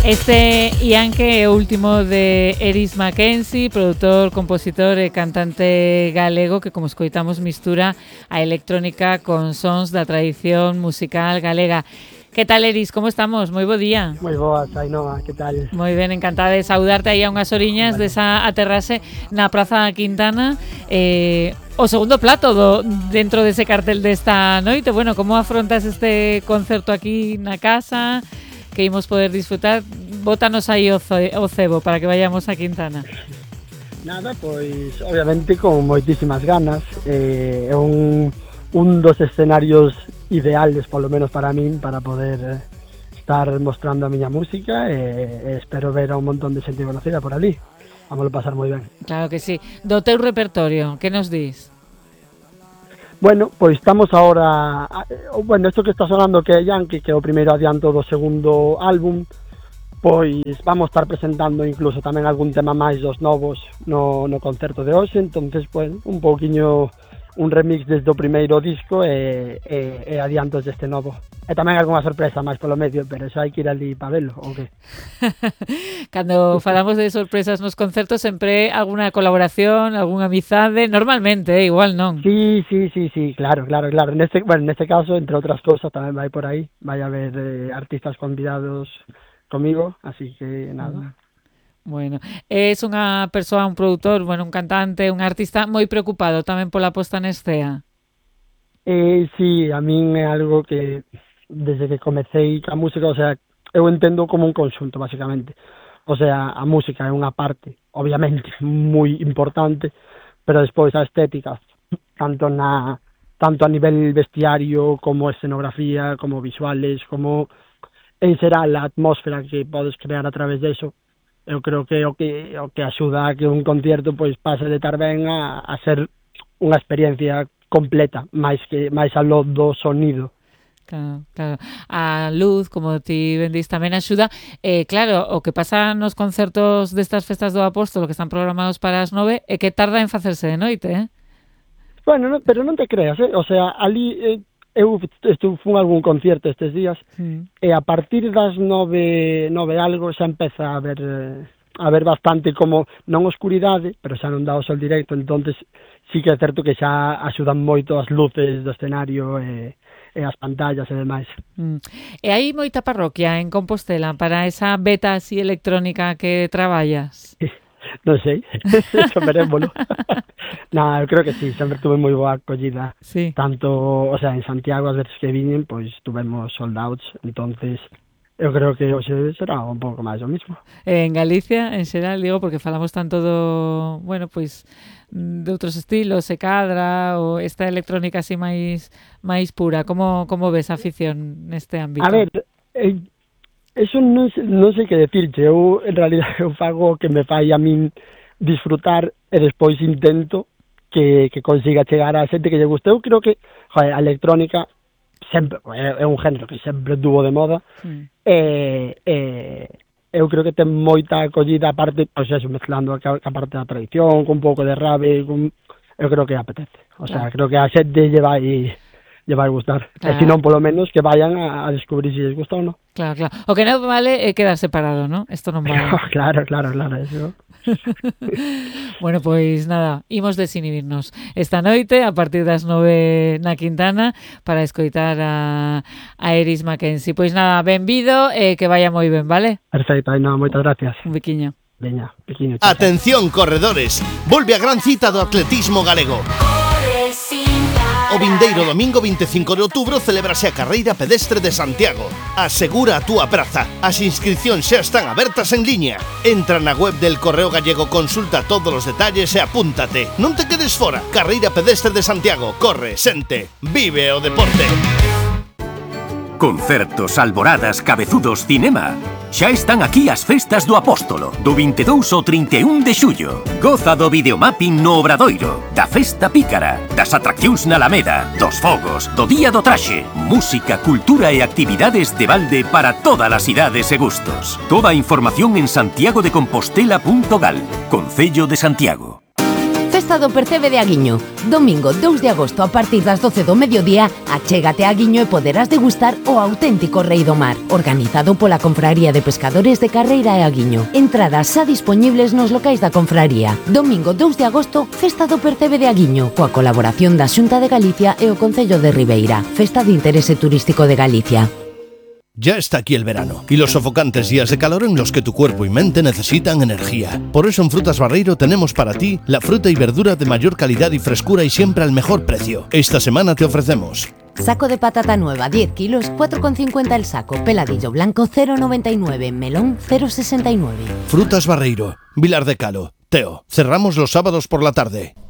Este Ianque é o último de Eris Mackenzie, produtor, compositor e cantante galego que, como escoitamos, mistura a electrónica con sons da tradición musical galega. Que tal, Eris? Como estamos? Moi bo día. Moi boas, Ainhoa, que tal? Moi ben, encantada de saudarte aí a unhas oriñas desa aterrase na Praza Quintana. O segundo plato dentro dese cartel desta noite. Bueno, como afrontas este concerto aquí na casa que imos poder disfrutar? Bótanos aí o cebo para que vayamos a Quintana. Nada, pois obviamente con moitísimas ganas. É un dos escenarios ideales, polo menos para min, para poder estar mostrando a miña música e espero ver a un montón de xente conocida por ali. Vámoslo pasar moi ben. Claro que sí. Do teu repertorio, que nos dis? Bueno, pois estamos ahora... Bueno, isto que está sonando que é Yankee, que é o primeiro adianto do segundo álbum, pois vamos estar presentando incluso tamén algún tema máis dos novos no concerto de hoxe, entonces, pues, un pouquiño un remix desde o primeiro disco e adiantos deste novo. E tamén algunha sorpresa máis polo medio, pero xa hai que ir ali para velo, ou que? Cando falamos de sorpresas nos concertos, sempre alguna colaboración, algunha amizade, normalmente, igual non? Sí, claro. Neste caso, entre outras cousas, tamén vai por aí. Vai haber artistas convidados comigo, así que nada. Bueno, es unha persoa, un produtor, bueno, un cantante, un artista moi preocupado tamén pola posta en escena. Sí, a min é algo que desde que comecei a música, o sea, eu entendo como un conxunto, basicamente. O sea, a música é unha parte, obviamente, moi importante, pero despois a estética, tanto a nivel vestiario, como escenografía, como visuales, como en xeral a atmósfera que podes crear a través deso, eu creo que o que axuda a que un concierto pois pase de estar ben a ser unha experiencia completa, máis aló do sonido. Claro. A luz, como ti ben dis, tamén axuda. Claro, o que pasa nos concertos destas festas do Apóstolo que están programados para as 9 é que tarda en facerse de noite, Bueno, pero non te creas, O sea, ali eu fun a algún concierto estes días e a partir das 9 algo xa empeza a haber bastante como, non oscuridade, pero xa non dá o sol directo, entonces sí que é certo que xa axudan moito as luces do escenario e as pantallas e demais. E hai moita parroquia en Compostela para esa beta así electrónica que traballas? Non sei, eso verémolo. Eu creo que sí, sempre tuve moi boa acollida. Sí. Tanto, o sea, en Santiago as veces que viñen, pois tuvemos sold outs, entonces eu creo que hoxe será un pouco máis o mismo. En Galicia, en xeral, digo, porque falamos tanto bueno, pois de outros estilos, se cadra, ou esta electrónica así máis pura. Como ves a afición neste ámbito? A ver, eso non sei que decirche. Eu, en realidad, eu fago o que me fai a min disfrutar e despois intento que consiga chegar a xente que lle guste. Eu creo que, a electrónica sempre é un género que sempre tuvo de moda eu creo que ten moita acollida, aparte, pois eso, mezclando a parte da tradición, con un pouco de rave, eu creo que apetece. O sea, creo que a xente lle vai gustar. E se non, polo menos, que vayan a descubrir se les gusta ou non. Claro. O que non vale é quedar separado, ¿no? Esto non vale. Claro, eso. Bueno, pois nada, imos desinhibirnos esta noite a partir das 9 na Quintana para escoitar a Eris Mackenzie. Pois nada, benvido e que vaya moi ben, vale? Perfecto, moitas gracias. Un biquiño. Veña, biquiño. Atención, corredores, volve a gran cita do atletismo galego. O vindeiro domingo 25 de outubro celebrase a Carreira Pedestre de Santiago. Asegura a túa praza. As inscripcións xa están abertas en liña. Entra na web del Correo Gallego, consulta todos os detalles e apúntate. Non te quedes fora. Carreira Pedestre de Santiago. Corre, sente, vive o deporte. Concertos, alboradas, cabezudos, cinema. Xa están aquí as festas do Apóstolo, do 22 ao 31 de xullo. Goza do videomapping no Obradoiro, da festa pícara, das atraccións na Alameda, dos fogos, do Día do Traxe, música, cultura e actividades de balde para todas as idades e gustos. Toda a información en santiagodecompostela.gal, Concello de Santiago. Festa do Percebe de Aguiño. Domingo 2 de agosto a partir das 12 do mediodía, achégate a Aguiño e poderás degustar o auténtico Rei do Mar, organizado pola Confraría de Pescadores de Carreira e Aguiño. Entradas xa dispoñibles nos locais da Confraría. Domingo 2 de agosto, Festa do Percebe de Aguiño, coa colaboración da Xunta de Galicia e o Concello de Ribeira. Festa de interese turístico de Galicia. Ya está aquí el verano y los sofocantes días de calor en los que tu cuerpo y mente necesitan energía. Por eso en Frutas Barreiro tenemos para ti la fruta y verdura de mayor calidad y frescura y siempre al mejor precio. Esta semana te ofrecemos saco de patata nueva 10 kilos, 4,50 el saco. Peladillo blanco 0,99, melón 0,69. Frutas Barreiro, Vilar de Calo, Teo. Cerramos los sábados por la tarde.